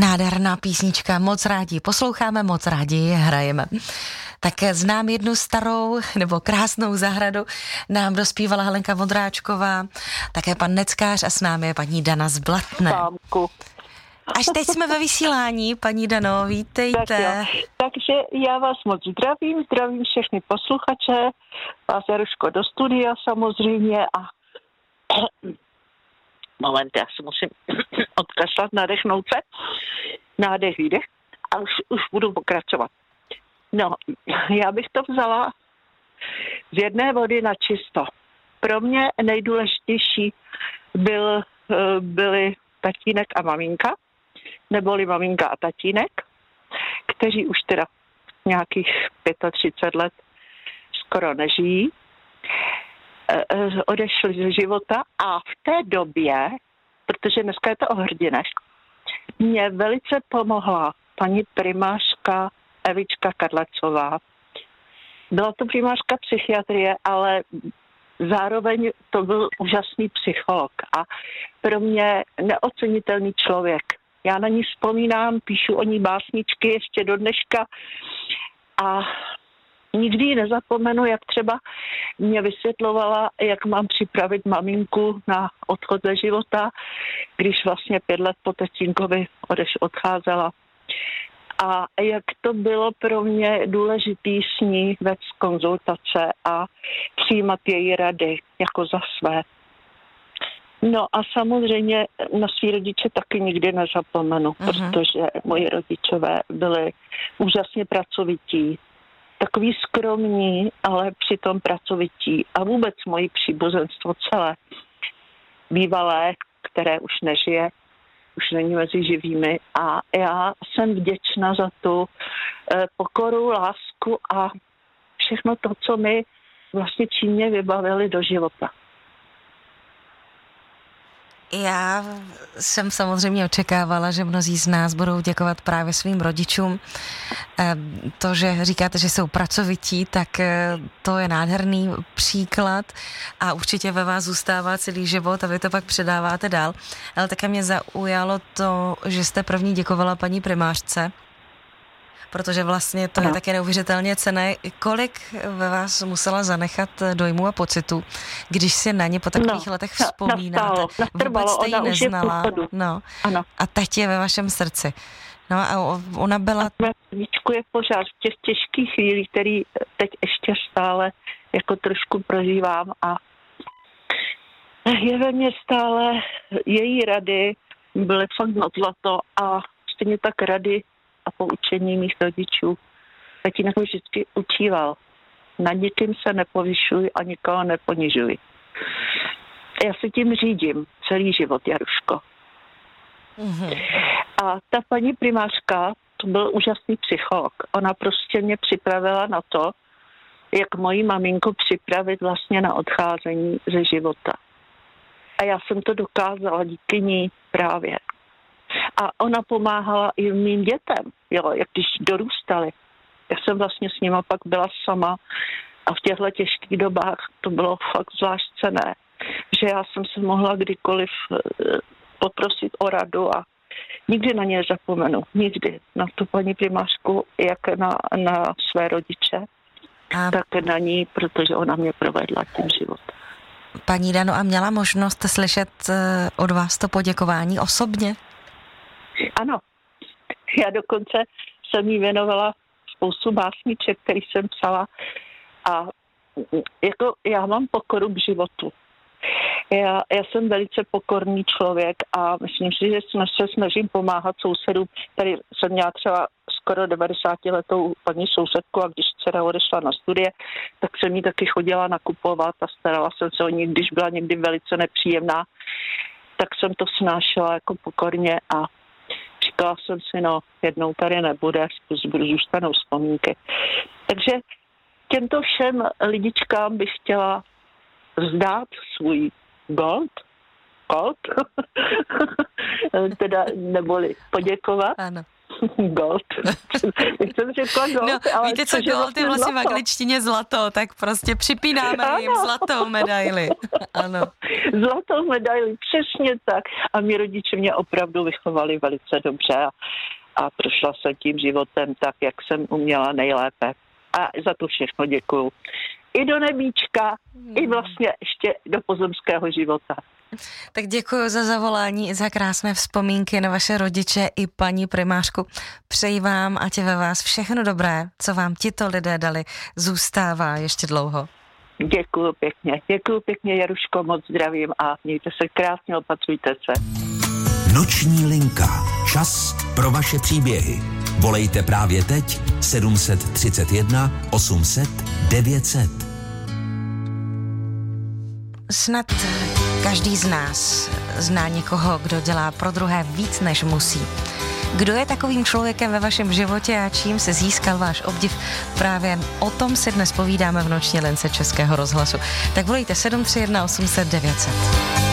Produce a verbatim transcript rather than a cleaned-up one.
Nádherná písnička, moc rádi posloucháme, moc rádi ji hrajeme. Tak znám jednu starou nebo krásnou zahradu, nám dospívala Helenka Vondráčková, také pan Neckář a s námi je paní Dana z Blatné. Pámku. Až teď jsme ve vysílání, paní Dano, vítejte. Tak Takže já vás moc zdravím, zdravím všechny posluchače, vás Jaruško do studia samozřejmě a moment, já si musím odkašlat, nadechnout se, nádech, výdech a už, už budu pokračovat. No, já bych to vzala z jedné vody na čisto. Pro mě nejdůležitější byl, byli tatínek a maminka, neboli maminka a tatínek, kteří už teda nějakých třicet pět let skoro nežijí, odešli ze života a v té době, protože dneska je to o hrdinech, mě velice pomohla paní primářka Evička Kadlecová. Byla to primářka psychiatrie, ale zároveň to byl úžasný psycholog a pro mě neocenitelný člověk. Já na ní vzpomínám, píšu o ní básničky ještě do dneška a nikdy ji nezapomenu, jak třeba mě vysvětlovala, jak mám připravit maminku na odchod ze života, když vlastně pět let po tatínkovi odeš odcházela. A jak to bylo pro mě důležitý s ní vést konzultace a přijímat její rady jako za své. No a samozřejmě na svý rodiče taky nikdy nezapomenu, uh-huh. protože moji rodičové byli úžasně pracovití, takový skromní, ale přitom pracovití. A vůbec moji příbuzenstvo celé bývalé, které už nežije, už není mezi živými. A já jsem vděčná za tu eh, pokoru, lásku a všechno to, co mi vlastně činně vybavili do života. Já jsem samozřejmě očekávala, že mnozí z nás budou děkovat právě svým rodičům. To, že říkáte, že jsou pracovití, tak to je nádherný příklad a určitě ve vás zůstává celý život a vy to pak předáváte dál. Ale také mě zaujalo to, že jste první děkovala paní primářce, protože vlastně to je také neuvěřitelně cenné. Kolik ve vás musela zanechat dojmu a pocitu, když si na ně po takových no, letech vzpomínáte? Nastalo, nastrvalo, vůbec jste ji ona neznala. No. Ano. A teď je ve vašem srdci. No a ona byla... Srdíčku je pořád v těch těžkých chvílích, který teď ještě stále jako trošku prožívám a je ve mně stále její rady byly fakt na zlato a stejně tak rady a poučení mých rodičů. Tatínek mi vždycky učíval. Na nikým se nepovyšuj a nikoho neponižuj. Já se tím řídím celý život, Jaruško. Mm-hmm. A ta paní primářka, to byl úžasný psycholog. Ona prostě mě připravila na to, jak moji maminku připravit vlastně na odcházení ze života. A já jsem to dokázala díky ní právě. A ona pomáhala i mým dětem, jo, jak když dorůstali. Já jsem vlastně s nima pak byla sama a v těchto těžkých dobách to bylo fakt zvlášť cenné, že já jsem se mohla kdykoliv poprosit o radu a nikdy na ně zapomenu, nikdy. Na tu paní primářku, jak na, na své rodiče, a... tak na ní, protože ona mě provedla tím životem. Paní Dano, a měla možnost slyšet od vás to poděkování osobně? Ano, já dokonce jsem jí věnovala spoustu básniček, který jsem psala a jako já mám pokoru k životu. Já, já jsem velice pokorný člověk a myslím si, že se snažím pomáhat sousedům. Tady jsem měla třeba skoro devadesátiletou paní sousedku a když dcera odešla na studie, tak jsem jí taky chodila nakupovat a starala jsem se o ní, když byla někdy velice nepříjemná, tak jsem to snášela jako pokorně a říkala jsem si, no, jednou tady nebude, zůstanou vzpomínky. Takže těmto všem lidičkám bych chtěla vzdát svůj gold, gold, teda neboli poděkovat. Ano. Gold. Jak jsem řekla gold, no, ale víte co, gold je vlastně v angličtině zlato, tak prostě připínáme ano. jim zlatou medaili. Ano. Zlatou medaili, přesně tak. A mý rodiče mě opravdu vychovali velice dobře a, a prošla jsem tím životem tak, jak jsem uměla nejlépe. A za to všechno děkuju. I do nebíčka, hmm. i vlastně ještě do pozemského života. Tak děkuji za zavolání i za krásné vzpomínky na vaše rodiče i paní primářku. Přeji vám, ať je ve vás všechno dobré, co vám tito lidé dali, zůstává ještě dlouho. Děkuji pěkně, děkuji pěkně, Jaruško, moc zdravím a mějte se krásně, opatrujte se. Noční linka. Čas pro vaše příběhy. Volejte právě teď sedm set třicet jedna osm set devět set. Snad každý z nás zná někoho, kdo dělá pro druhé víc, než musí. Kdo je takovým člověkem ve vašem životě a čím se získal váš obdiv? Právě o tom si dnes povídáme v noční lince Českého rozhlasu. Tak volejte sedm tři jedna osm set devět set.